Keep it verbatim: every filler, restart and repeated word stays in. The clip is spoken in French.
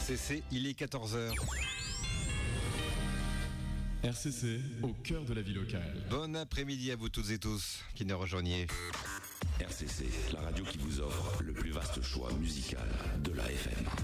C C, il est quatorze heures. R C C, au cœur de la vie locale. Bon après-midi à vous toutes et tous qui nous rejoignez. R C C, la radio qui vous offre le plus vaste choix musical de la F M.